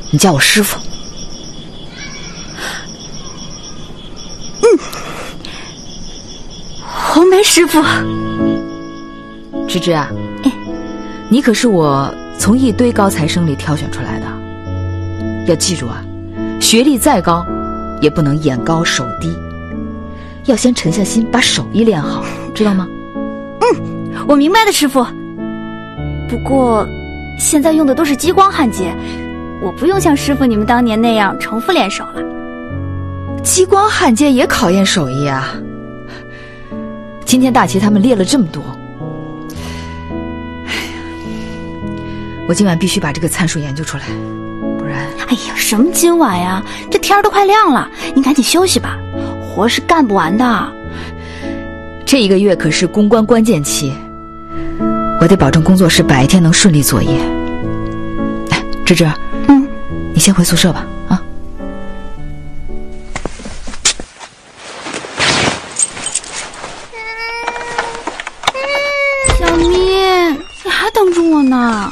你叫我师傅。 红梅师傅。 芝芝啊，你可是我从一堆高材生里挑选出来的，要记住啊，学历再高也不能眼高手低，要先沉下心把手艺练好，知道吗？ 我明白的，师傅。不过现在用的都是激光焊接，我不用像师傅你们当年那样重复练手了。 激光焊接也考验手艺啊。今天大齐他们列了这么多，我今晚必须把这个参数研究出来，不然…… 哎呀，什么今晚呀？这天都快亮了，您赶紧休息吧，活是干不完的。 这一个月可是公关关键期，我得保证工作室白天能顺利作业。哎，芝芝，你先回宿舍吧，啊。 小咪，你还等着我呢。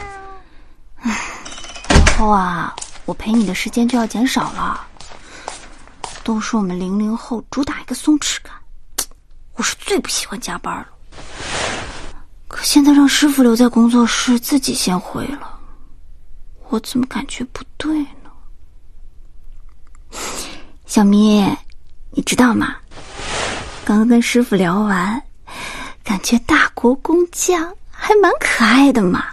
以后啊，我陪你的时间就要减少了。都说我们00后主打一个松弛感，我是最不喜欢加班了。可现在让师傅留在工作室，自己先回了，我怎么感觉不对呢？小咪，你知道吗？刚刚跟师傅聊完，感觉大国工匠还蛮可爱的嘛。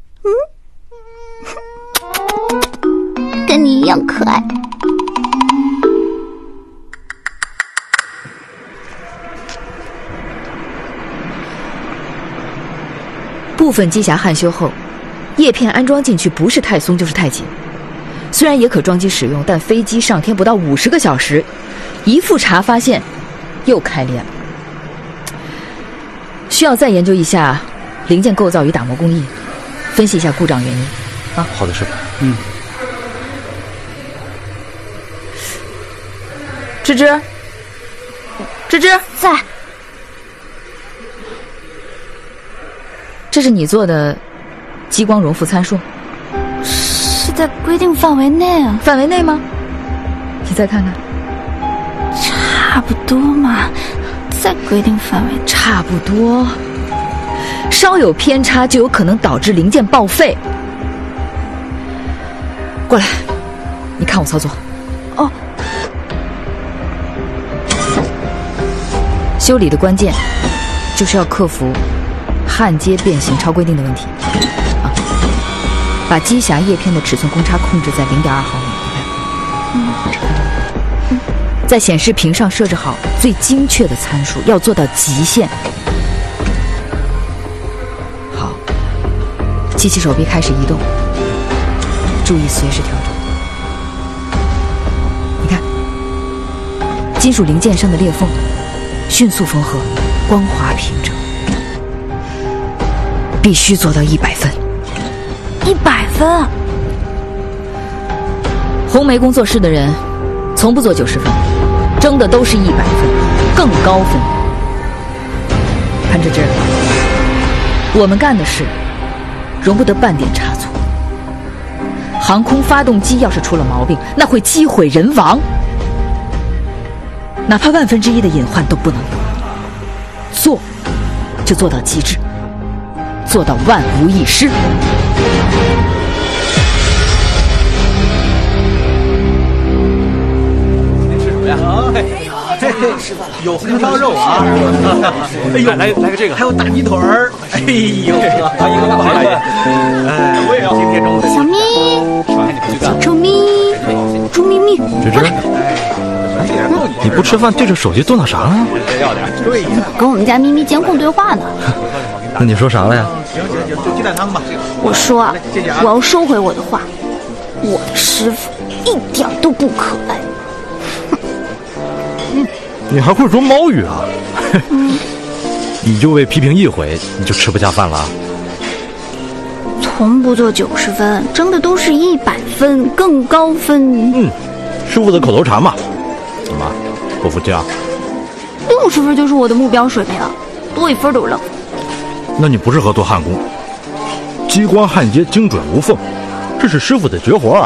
跟你一样可爱。 部分机匣焊修后，叶片安装进去不是太松就是太紧。虽然也可装机使用，但飞机上天不到50个小时，一复查发现又开裂了。需要再研究一下零件构造与打磨工艺，分析一下故障原因。啊， 好的，师傅。 芝芝，芝芝在。 这是你做的激光容负参数？ 是在规定范围内啊。 范围内吗？你再看看。 差不多嘛，在规定范围。 差不多，稍有偏差就有可能导致零件报废。过来，你看我操作。 哦。 修理的关键就是要克服焊接变形超规定的问题啊！把机匣叶片的尺寸公差控制在0.2毫米，你看，在显示屏上设置好最精确的参数，要做到极限。好，机器手臂开始移动，注意随时调整。你看，金属零件上的裂缝迅速缝合，光滑平整。必须做到100分。 100分？ 红梅工作室的人从不做90分，争的都是100分，更高分。潘芝芝，我们干的事容不得半点差错。航空发动机要是出了毛病，那会机毁人亡，哪怕1/1000的隐患都不能有。做就做到极致，做到万无一失。 您吃什么呀？有红烧肉啊！哎呦，来个这个，还有大鸡腿儿。哎呦，一个不好意思，哎，我也要。今天中午小咪，小臭咪，猪咪咪， 芝芝，你不吃饭对着手机嘟囔啥呢？ 对呀， 跟我们家咪咪监控对话呢。 那你说啥了呀？ 行，就鸡蛋汤吧。 我说，我要收回我的话，我的师傅一点都不可爱。 你还会说猫语啊？你就被批评一回，你就吃不下饭了？ 从不做90分，争的都是100分，更高分。 师傅的口头禅嘛。怎么，不服气啊 ？60分就是我的目标水平，多1分都扔。 那你不适合做焊工，激光焊接精准无缝，这是师傅的绝活啊。